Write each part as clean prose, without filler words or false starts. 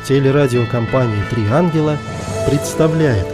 Телерадиокомпания «Три ангела» представляет.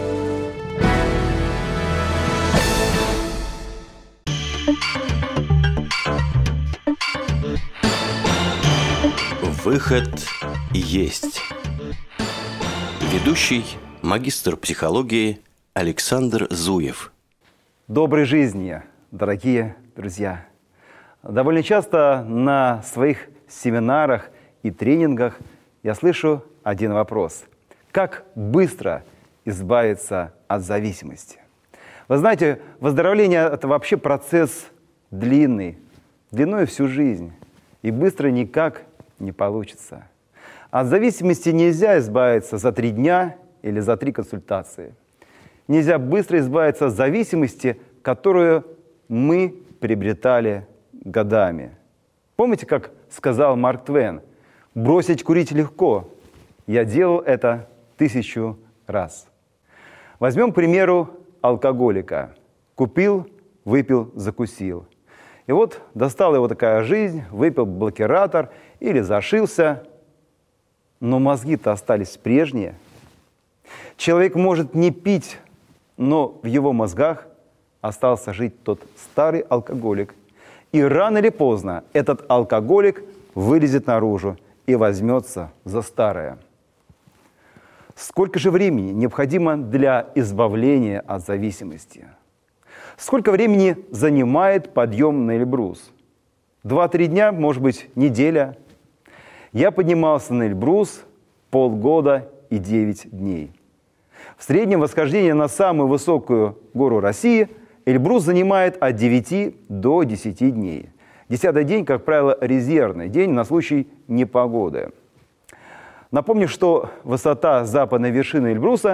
Выход есть. Ведущий, магистр психологии Александр Зуев. Доброй жизни, дорогие друзья! Довольно часто на своих семинарах и тренингах я слышу один вопрос. Как быстро избавиться от зависимости? Вы знаете, выздоровление – это вообще процесс длинный, длиной всю жизнь. И быстро никак не получится. От зависимости нельзя избавиться за 3 дня или за 3 консультации. Нельзя быстро избавиться от зависимости, которую мы приобретали годами. Помните, как сказал Марк Твен? «Бросить курить легко. Я делал это 1000 раз». Возьмем, к примеру, алкоголика. Купил, выпил, закусил. И вот достала его такая жизнь, выпил блокиратор или зашился, но мозги-то остались прежние. Человек может не пить, но в его мозгах остался жить тот старый алкоголик. И рано или поздно этот алкоголик вылезет наружу и возьмется за старое. Сколько же времени необходимо для избавления от зависимости? Сколько времени занимает подъем на Эльбрус? 2-3 дня, может быть, неделя. Я поднимался на Эльбрус полгода и 9 дней. В среднем восхождение на самую высокую гору России Эльбрус занимает от 9 до 10 дней. 10-й день, как правило, резервный день на случай непогоды. Напомню, что высота западной вершины Эльбруса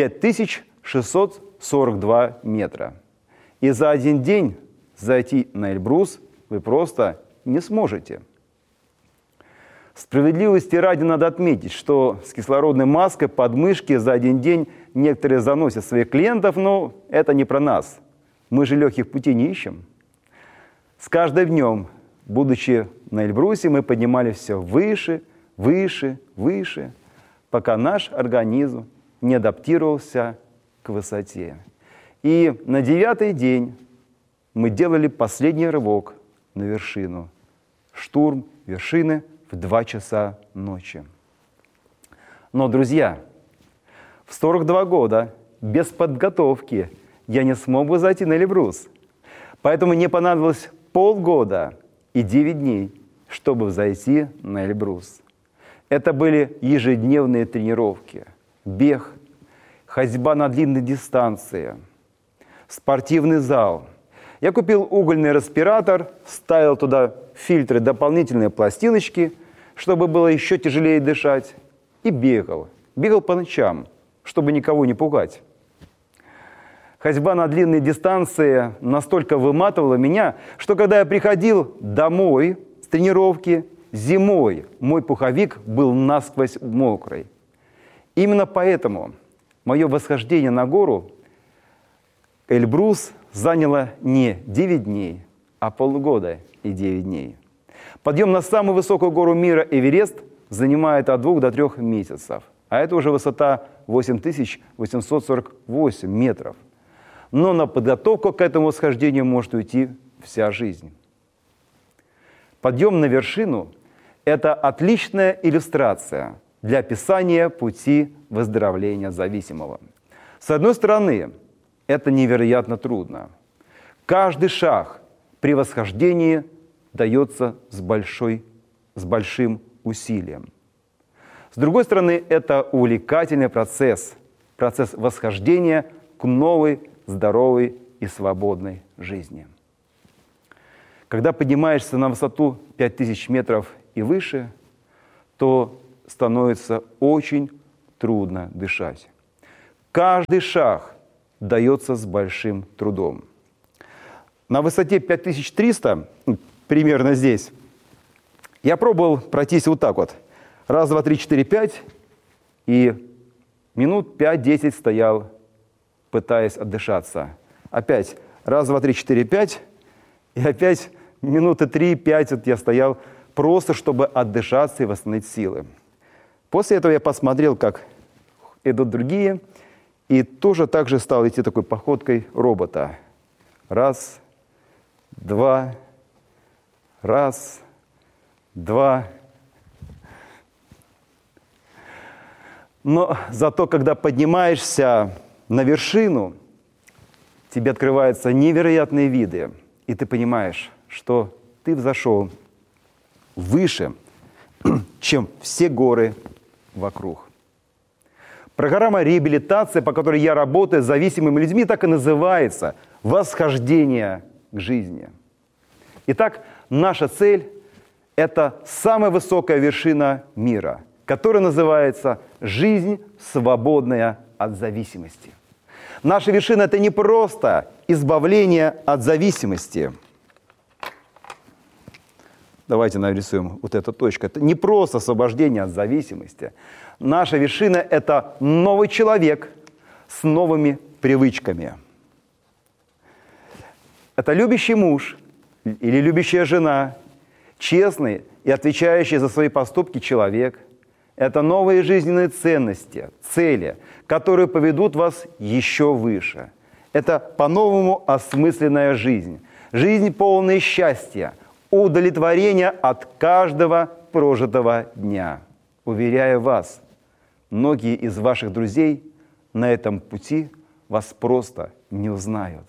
5642 метра. И за один день зайти на Эльбрус вы просто не сможете. Справедливости ради надо отметить, что с кислородной маской под мышки за один день некоторые заносят своих клиентов, но это не про нас. Мы же легких путей не ищем. С каждым днем, будучи на Эльбрусе, мы поднимались все выше, выше, выше, пока наш организм не адаптировался к высоте. И на 9-й день мы делали последний рывок на вершину. Штурм вершины в 2 часа ночи. Но, друзья, в 42 года без подготовки я не смог бы зайти на Эльбрус. Поэтому мне понадобилось полгода и 9 дней, чтобы взойти на Эльбрус. Это были ежедневные тренировки, бег, ходьба на длинной дистанции, спортивный зал. Я купил угольный респиратор, ставил туда фильтры, дополнительные пластиночки, чтобы было еще тяжелее дышать, и бегал. Бегал по ночам, чтобы никого не пугать. Ходьба на длинной дистанции настолько выматывала меня, что когда я приходил домой с тренировки, зимой мой пуховик был насквозь мокрый. Именно поэтому мое восхождение на гору Эльбрус заняло не 9 дней, а полгода и 9 дней. Подъем на самую высокую гору мира Эверест занимает от 2 до 3 месяцев, а это уже высота 8848 метров. Но на подготовку к этому восхождению может уйти вся жизнь. Подъем на вершину – это отличная иллюстрация для описания пути выздоровления зависимого. С одной стороны, это невероятно трудно. Каждый шаг при восхождении дается с большим усилием. С другой стороны, это увлекательный процесс восхождения к новой, здоровой и свободной жизни. Когда поднимаешься на высоту 5000 метров и выше, то становится очень трудно дышать. Каждый шаг дается с большим трудом. На высоте 5300, примерно здесь, я пробовал пройтись вот так вот. 1, 2, 3, 4, 5. И минут 5-10 стоял, пытаясь отдышаться. Опять 1, 2, 3, 4, 5. И опять минуты 3-5 вот я стоял, просто чтобы отдышаться и восстановить силы. После этого я посмотрел, как идут другие, и тоже так же стал идти такой походкой робота. Раз, два, раз, два. Но зато, когда поднимаешься на вершину, тебе открываются невероятные виды, и ты понимаешь, что ты взошел выше, чем все горы вокруг. Программа реабилитации, по которой я работаю с зависимыми людьми, так и называется – «Восхождение к жизни». Итак, наша цель – это самая высокая вершина мира, которая называется «Жизнь, свободная от зависимости». Наша вершина – это не просто избавление от зависимости. Давайте нарисуем вот эту точку. Это не просто освобождение от зависимости. Наша вершина – это новый человек с новыми привычками. Это любящий муж или любящая жена, честный и отвечающий за свои поступки человек. Это новые жизненные ценности, цели, которые поведут вас еще выше. Это по-новому осмысленная жизнь. Жизнь полная счастья, удовлетворения от каждого прожитого дня. Уверяю вас, многие из ваших друзей на этом пути вас просто не узнают.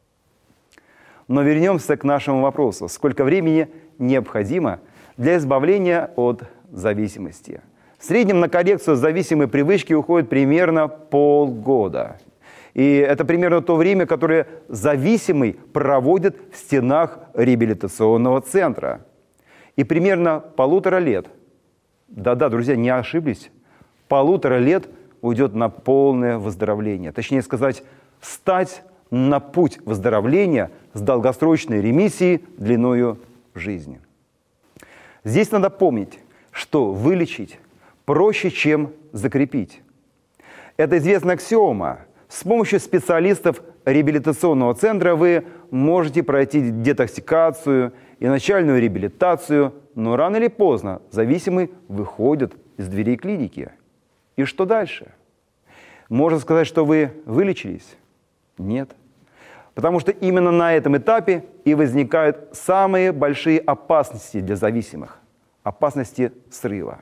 Но вернемся к нашему вопросу. Сколько времени необходимо для избавления от зависимости? В среднем на коррекцию зависимой привычки уходит примерно полгода. И это примерно то время, которое зависимый проводит в стенах реабилитационного центра. И примерно 1,5 лет, да-да, друзья, не ошиблись, 1,5 лет уйдет на полное выздоровление. Точнее сказать, встать на путь выздоровления с долгосрочной ремиссией длиною жизни. Здесь надо помнить, что вылечить проще, чем закрепить. Это известная аксиома. С помощью специалистов реабилитационного центра вы можете пройти детоксикацию и начальную реабилитацию, но рано или поздно зависимый выходит из дверей клиники. И что дальше? Можно сказать, что вы вылечились? Нет. Потому что именно на этом этапе и возникают самые большие опасности для зависимых. Опасности срыва.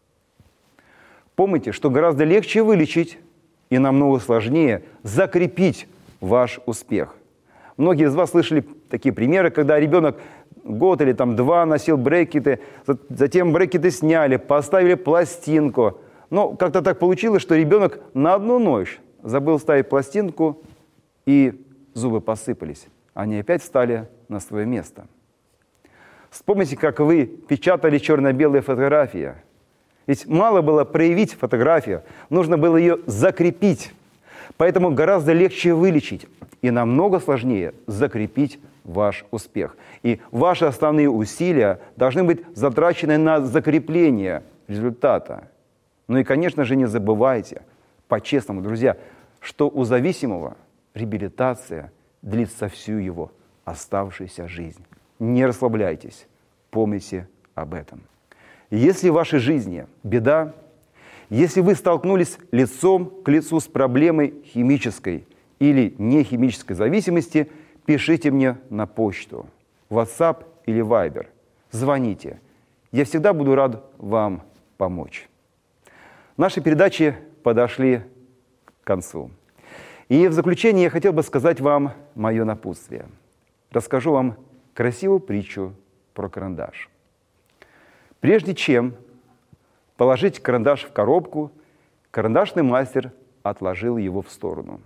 Помните, что гораздо легче вылечить и намного сложнее закрепить ваш успех. Многие из вас слышали такие примеры, когда ребенок год или 2 носил брекеты, затем брекеты сняли, поставили пластинку. Но как-то так получилось, что ребенок на одну ночь забыл ставить пластинку, и зубы посыпались. Они опять встали на свое место. Вспомните, как вы печатали черно-белые фотографии. Ведь мало было проявить фотографию, нужно было ее закрепить. Поэтому гораздо легче вылечить и намного сложнее закрепить ваш успех. И ваши основные усилия должны быть затрачены на закрепление результата. Ну и, конечно же, не забывайте, по-честному, друзья, что у зависимого реабилитация длится всю его оставшуюся жизнь. Не расслабляйтесь, помните об этом. Если в вашей жизни беда, если вы столкнулись лицом к лицу с проблемой химической или нехимической зависимости, пишите мне на почту, WhatsApp или Viber. Звоните. Я всегда буду рад вам помочь. Наши передачи подошли к концу. И в заключение я хотел бы сказать вам мое напутствие. Расскажу вам красивую притчу про карандаш. Прежде чем положить карандаш в коробку, карандашный мастер отложил его в сторону.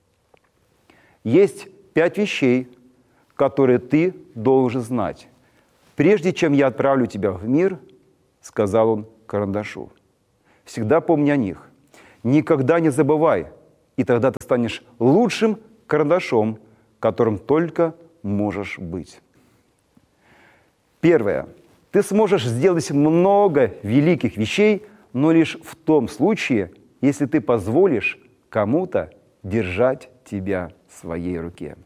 Есть 5 вещей, которые ты должен знать. Прежде чем я отправлю тебя в мир, сказал он карандашу, всегда помни о них. Никогда не забывай, и тогда ты станешь лучшим карандашом, которым только можешь быть. Первое. Ты сможешь сделать много великих вещей, но лишь в том случае, если ты позволишь кому-то держать тебя в своей руке.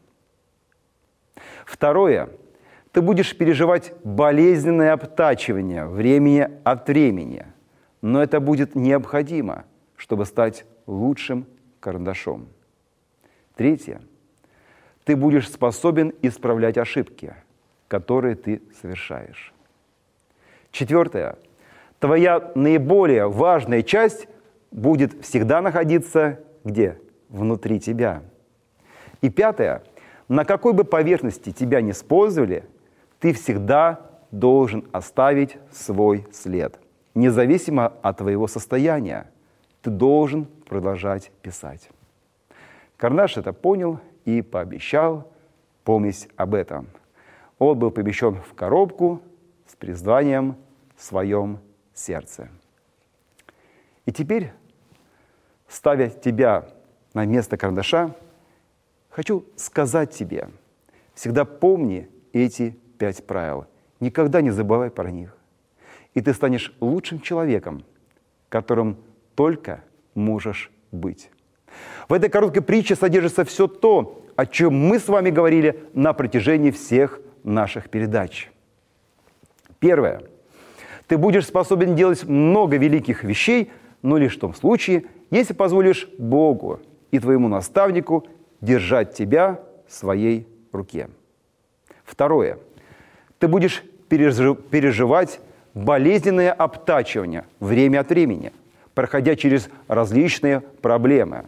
Второе. Ты будешь переживать болезненное обтачивание времени от времени, но это будет необходимо, чтобы стать лучшим карандашом. Третье. Ты будешь способен исправлять ошибки, которые ты совершаешь. Четвертое. Твоя наиболее важная часть будет всегда находиться где? Внутри тебя. И пятое. На какой бы поверхности тебя ни использовали, ты всегда должен оставить свой след. Независимо от твоего состояния, ты должен продолжать писать. Карандаш это понял и пообещал помнить об этом. Он был помещен в коробку с призванием «В своем сердце». И теперь, ставя тебя на место карандаша, хочу сказать тебе, всегда помни эти 5 правил. Никогда не забывай про них. И ты станешь лучшим человеком, которым только можешь быть. В этой короткой притче содержится все то, о чем мы с вами говорили на протяжении всех наших передач. Первое. Ты будешь способен делать много великих вещей, но лишь в том случае, если позволишь Богу и твоему наставнику держать тебя в своей руке. Второе. Ты будешь переживать болезненное обтачивание время от времени, проходя через различные проблемы.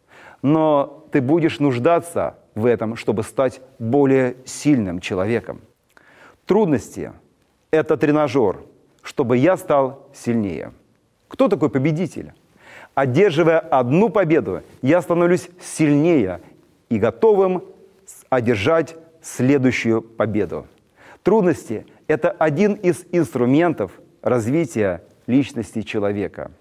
Но ты будешь нуждаться в этом, чтобы стать более сильным человеком. Трудности – это тренажер, чтобы я стал сильнее. Кто такой победитель? Одерживая одну победу, я становлюсь сильнее и готовым одержать следующую победу. Трудности – это один из инструментов развития личности человека.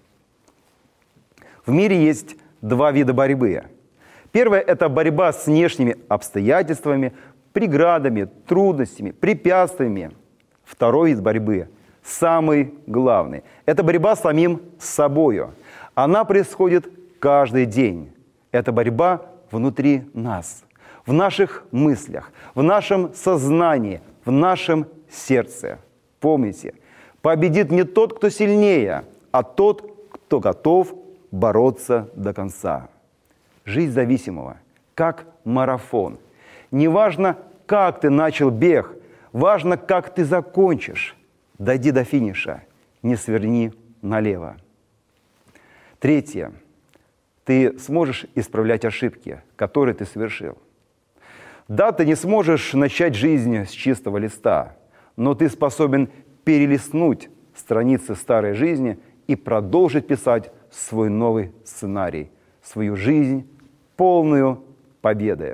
В мире есть 2 вида борьбы. Первое – это борьба с внешними обстоятельствами, преградами, трудностями, препятствиями. Второй вид борьбы, самый главный – это борьба с самим собою. Она происходит каждый день. Это борьба внутри нас, в наших мыслях, в нашем сознании, в нашем сердце. Помните, победит не тот, кто сильнее, а тот, кто готов бороться до конца. Жизнь зависимого, как марафон. Неважно, как ты начал бег, важно, как ты закончишь. Дойди до финиша, не сверни налево. Третье. Ты сможешь исправлять ошибки, которые ты совершил. Да, ты не сможешь начать жизнь с чистого листа, но ты способен перелистнуть страницы старой жизни и продолжить писать свой новый сценарий, свою жизнь, полную победы.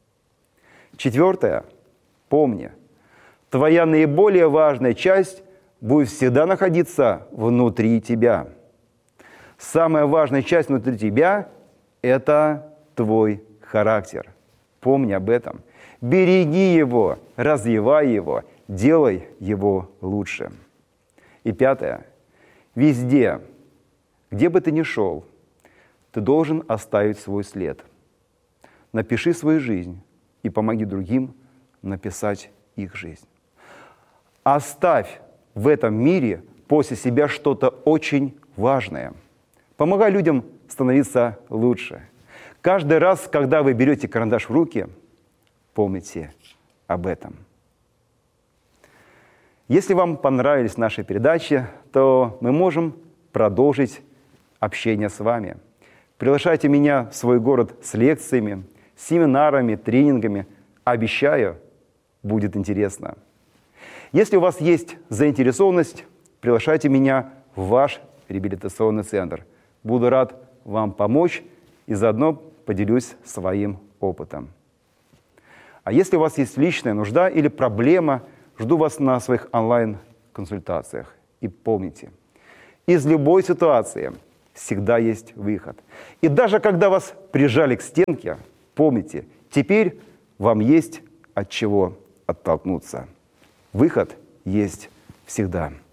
Четвертое. Помни, твоя наиболее важная часть будет всегда находиться внутри тебя. Самая важная часть внутри тебя – это твой характер. Помни об этом. Береги его, развивай его, делай его лучше. И пятое. Везде, где бы ты ни шел, ты должен оставить свой след. Напиши свою жизнь и помоги другим написать их жизнь. Оставь в этом мире после себя что-то очень важное. Помогай людям становиться лучше. Каждый раз, когда вы берете карандаш в руки, помните об этом. Если вам понравились наши передачи, то мы можем продолжить общение с вами. Приглашайте меня в свой город с лекциями, семинарами, тренингами. Обещаю, будет интересно. Если у вас есть заинтересованность, приглашайте меня в ваш реабилитационный центр. Буду рад вам помочь и заодно поделюсь своим опытом. А если у вас есть личная нужда или проблема, жду вас на своих онлайн-консультациях. И помните, из любой ситуации всегда есть выход. И даже когда вас прижали к стенке, помните, теперь вам есть от чего оттолкнуться. Выход есть всегда.